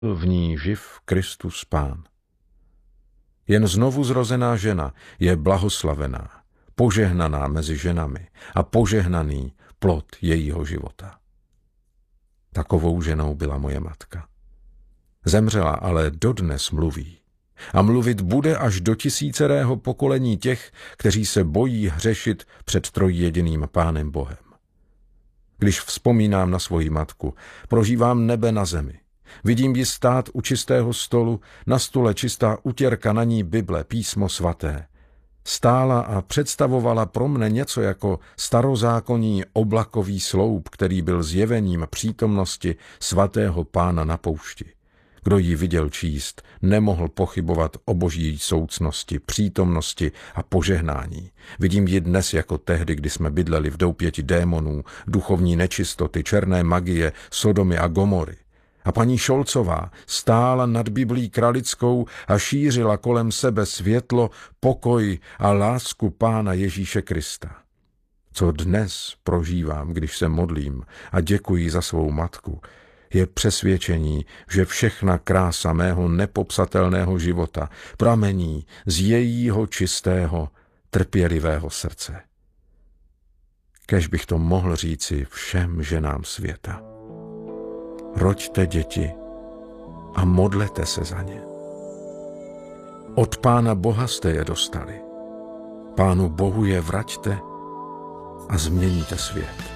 v ní živ Kristus Pán. Jen znovu zrozená žena je blahoslavená, požehnaná mezi ženami a požehnaný plod jejího života. Takovou ženou byla moje matka. Zemřela, ale dodnes mluví. A mluvit bude až do tisícerého pokolení těch, kteří se bojí hřešit před trojjediným Pánem Bohem. Když vzpomínám na svoji matku, prožívám nebe na zemi. Vidím ji stát u čistého stolu, na stole čistá utěrka, na ní Bible, písmo svaté. Stála a představovala pro mne něco jako starozákonní oblakový sloup, který byl zjevením přítomnosti svatého Pána na poušti. Kdo ji viděl číst, nemohl pochybovat o boží soucnosti, přítomnosti a požehnání. Vidím ji dnes jako tehdy, kdy jsme bydleli v doupěti démonů, duchovní nečistoty, černé magie, Sodomy a Gomory. A paní Šolcová stála nad Biblí kralickou a šířila kolem sebe světlo, pokoj a lásku Pána Ježíše Krista. Co dnes prožívám, když se modlím a děkuji za svou matku, je přesvědčení, že všechna krása mého nepopsatelného života pramení z jejího čistého, trpělivého srdce. Kéž bych to mohl říci všem ženám světa. Roďte děti a modlete se za ně. Od Pána Boha jste je dostali. Pánu Bohu je vraťte a změníte svět.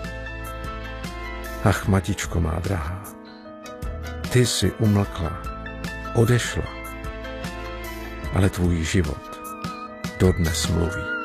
Ach, matičko má drahá, ty jsi umlkla, odešla, ale tvůj život dodnes mluví.